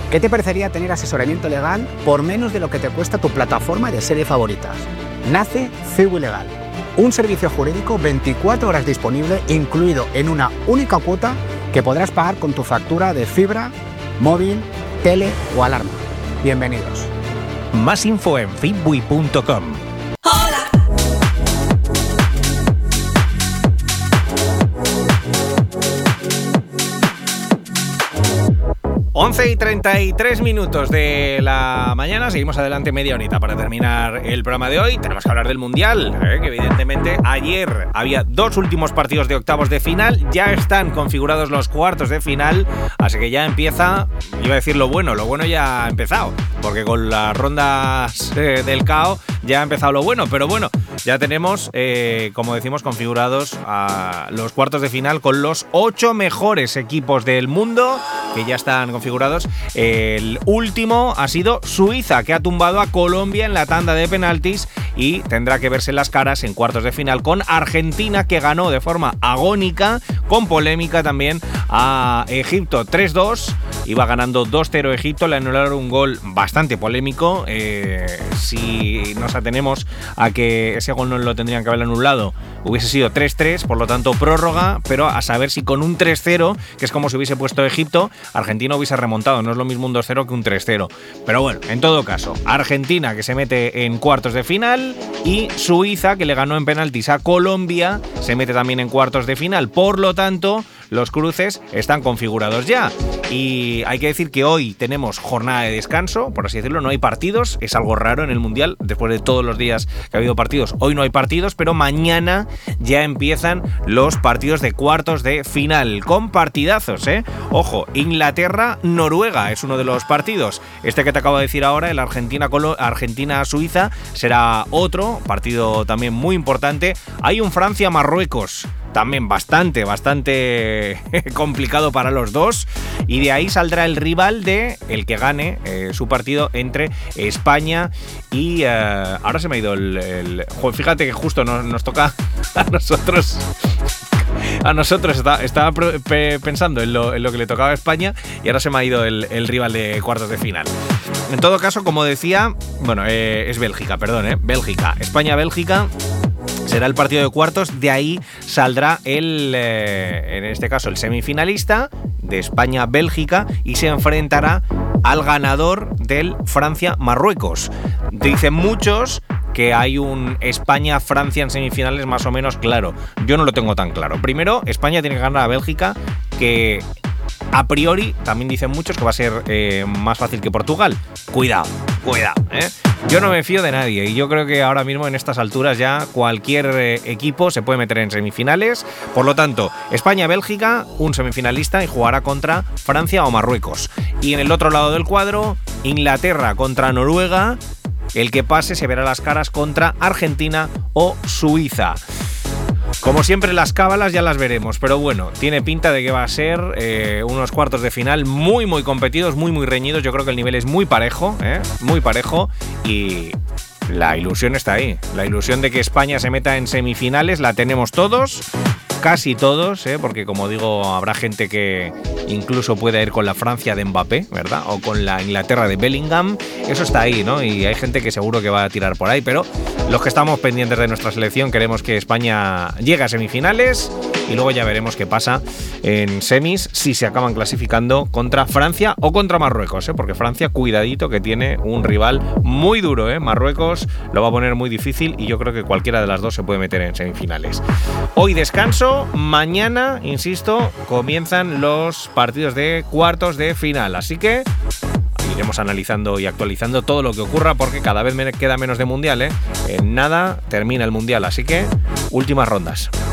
¿Qué te parecería tener asesoramiento legal por menos de lo que te cuesta tu plataforma de series favoritas? Nace Ciwi Legal, un servicio jurídico 24 horas disponible, incluido en una única cuota que podrás pagar con tu factura de fibra, móvil, tele o alarma. Bienvenidos. Más info en fitbui.com. 11:33 de la mañana, seguimos adelante media horita para terminar el programa de hoy. Tenemos que hablar del Mundial, que evidentemente ayer había 2 últimos partidos de octavos de final, ya están configurados los cuartos de final, así que ya empieza, iba a decir lo bueno ya ha empezado, porque con las rondas del KO ya ha empezado lo bueno, pero bueno, ya tenemos, como decimos, configurados a los cuartos de final con los 8 mejores equipos del mundo, que ya están configurados. El último ha sido Suiza, que ha tumbado a Colombia en la tanda de penaltis y tendrá que verse las caras en cuartos de final con Argentina, que ganó de forma agónica, con polémica también, a Egipto 3-2. Iba ganando 2-0 Egipto, le anularon un gol bastante polémico. Si nos atenemos a que ese gol no lo tendrían que haber anulado, hubiese sido 3-3, por lo tanto prórroga, pero a saber si con un 3-0, que es como si hubiese puesto Egipto, Argentina hubiese remontado. No es lo mismo un 2-0 que un 3-0. Pero bueno, en todo caso, Argentina, que se mete en cuartos de final, y Suiza, que le ganó en penaltis a Colombia, se mete también en cuartos de final. Por lo tanto, los cruces están configurados ya. Y hay que decir que hoy tenemos jornada de descanso, por así decirlo, no hay partidos, es algo raro en el Mundial, después de todos los días que ha habido partidos, hoy no hay partidos, pero mañana ya empiezan los partidos de cuartos de final, con partidazos, Ojo, Inglaterra-Noruega es uno de los partidos. Este que te acabo de decir ahora, el Argentina-Suiza, será otro partido también muy importante. Hay un Francia-Marruecos, también bastante complicado para los dos, y de ahí saldrá el rival de el que gane su partido entre España y ahora se me ha ido fíjate que justo nos toca a nosotros estaba pensando en lo que le tocaba a España y ahora se me ha ido el rival de cuartos de final. En todo caso, como decía, bueno, es Bélgica, Bélgica, España-Bélgica será el partido de cuartos. De ahí saldrá en este caso, el semifinalista de España-Bélgica, y se enfrentará al ganador del Francia-Marruecos. Dicen muchos que hay un España-Francia en semifinales más o menos claro. Yo no lo tengo tan claro. Primero, España tiene que ganar a Bélgica, que a priori también dicen muchos que va a ser más fácil que Portugal. Cuidado, Yo no me fío de nadie, y yo creo que ahora mismo en estas alturas ya cualquier equipo se puede meter en semifinales. Por lo tanto, España-Bélgica, un semifinalista, y jugará contra Francia o Marruecos. Y en el otro lado del cuadro, Inglaterra contra Noruega. El que pase se verá las caras contra Argentina o Suiza. Como siempre, las cábalas ya las veremos, pero bueno, tiene pinta de que va a ser unos cuartos de final muy competidos, muy reñidos. Yo creo que el nivel es muy parejo, y la ilusión está ahí. La ilusión de que España se meta en semifinales la tenemos todos, casi todos, porque como digo, habrá gente que incluso puede ir con la Francia de Mbappé, ¿verdad? O con la Inglaterra de Bellingham. Eso está ahí, ¿no? Y hay gente que seguro que va a tirar por ahí, pero los que estamos pendientes de nuestra selección queremos que España llegue a semifinales, y luego ya veremos qué pasa en semis, si se acaban clasificando contra Francia o contra Marruecos, porque Francia, cuidadito, que tiene un rival muy duro, Marruecos lo va a poner muy difícil, y yo creo que cualquiera de las dos se puede meter en semifinales. Hoy descanso, mañana, insisto, comienzan los partidos de cuartos de final, así que iremos analizando y actualizando todo lo que ocurra, porque cada vez me queda menos de Mundial, En nada termina el Mundial, así que últimas rondas.